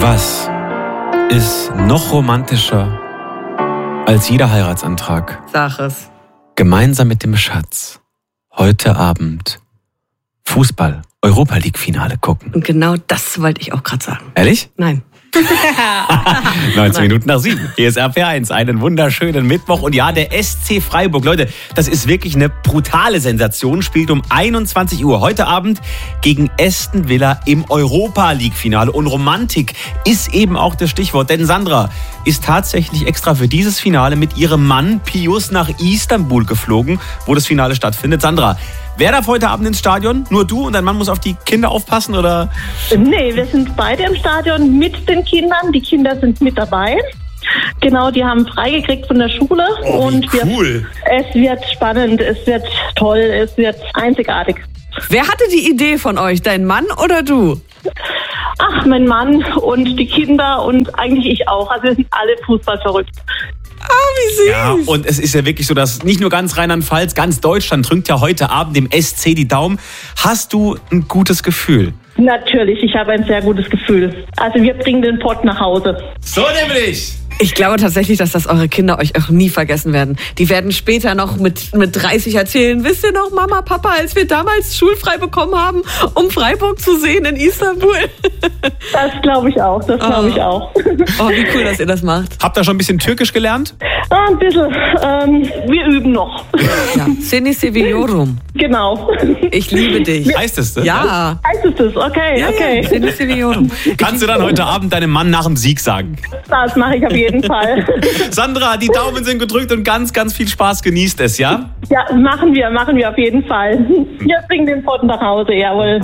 Was ist noch romantischer als jeder Heiratsantrag? Sag es. Gemeinsam mit dem Schatz heute Abend Fußball Europa League Finale gucken. Und genau das wollte ich auch gerade sagen. Ehrlich? Nein. 19 Minuten nach 7. Hier ist RP1. Einen wunderschönen Mittwoch. Und ja, der SC Freiburg, Leute, das ist wirklich eine brutale Sensation. Spielt um 21 Uhr heute Abend gegen Aston Villa im Europa League Finale. Und Romantik ist eben auch das Stichwort. Denn Sandra ist tatsächlich extra für dieses Finale mit ihrem Mann Pius nach Istanbul geflogen, wo das Finale stattfindet. Sandra, wer darf heute Abend ins Stadion? Nur du und dein Mann muss auf die Kinder aufpassen, oder? Nee, wir sind beide im Stadion mit den Kindern. Die Kinder sind mit dabei. Genau, die haben freigekriegt von der Schule. Oh, und cool. Es wird spannend, es wird toll, es wird einzigartig. Wer hatte die Idee von euch? Dein Mann oder du? Ach, mein Mann und die Kinder und eigentlich ich auch. Also wir sind alle Fußball verrückt. Wie süß. Ja, und es ist ja wirklich so, dass nicht nur ganz Rheinland-Pfalz, ganz Deutschland drückt ja heute Abend dem SC die Daumen. Hast du ein gutes Gefühl? Natürlich, ich habe ein sehr gutes Gefühl. Also wir bringen den Pott nach Hause. So nämlich! Ich glaube tatsächlich, dass das eure Kinder euch auch nie vergessen werden. Die werden später noch mit 30 erzählen, wisst ihr noch, Mama, Papa, als wir damals schulfrei bekommen haben, um Freiburg zu sehen in Istanbul? Das glaube ich auch, das glaube ich auch. Oh, wie cool, dass ihr das macht. Habt ihr schon ein bisschen Türkisch gelernt? Ein bisschen, wir üben noch. Ja, Seni seviyorum. Genau. Ich liebe dich. Heißt es das? Ja. Heißt es das? Okay, okay. Seni seviyorum. Kannst du dann heute Abend deinem Mann nach dem Sieg sagen? Das mache ich auf jeden Fall. Sandra, die Daumen sind gedrückt und ganz, ganz viel Spaß. Genießt es, ja? Ja, machen wir auf jeden Fall. Wir bringen den Pott nach Hause, jawohl.